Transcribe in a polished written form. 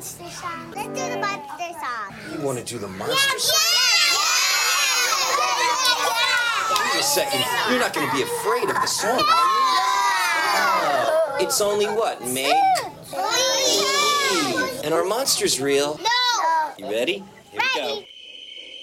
monster song. Let's do the monster song. You want to do the monster song? Wait a second. You're not going to be afraid of the song, are you? It's only what, May? And our monster's real. No. You ready? Here we go.